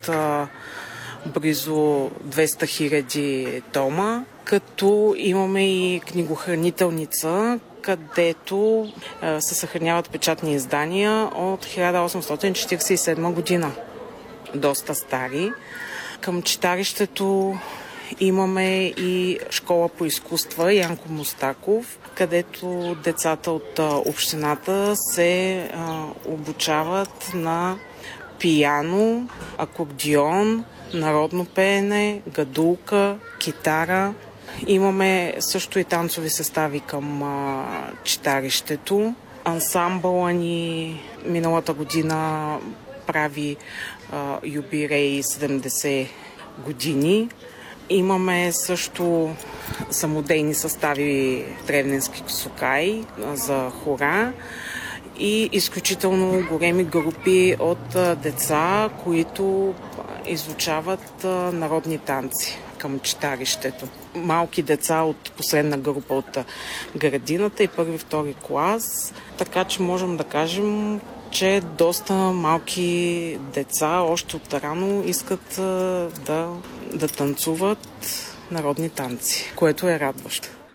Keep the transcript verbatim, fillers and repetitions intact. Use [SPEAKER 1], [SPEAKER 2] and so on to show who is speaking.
[SPEAKER 1] от а, близо двеста хиляди тома, като имаме и книгохранителница, където а, се съхраняват печатни издания от хиляда осемстотин четиридесет и седма година. Доста стари. Към читалището имаме и школа по изкуства Янко Мустаков, където децата от общината се а, обучават на пияно, акордеон, народно пеене, гадулка, китара. Имаме също и танцови състави към а, читалището. Ансамбъла ни миналата година прави а, юбилей седемдесет години. Имаме също самодейни състави древненски ксукай за хора и изключително големи групи от деца, които изучават народни танци към читалището. Малки деца от последна група от градината и първи-втори клас, така че можем да кажем, че доста малки деца още от рано искат да, да танцуват народни танци, което е радващо.